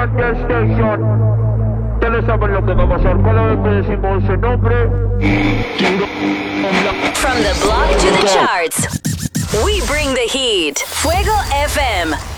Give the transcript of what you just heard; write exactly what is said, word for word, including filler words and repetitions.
Station. Ustedes saben lo que va a pasar cada vez que decimos ese nombre. From the block to the charts, we bring the heat. Fuego F M.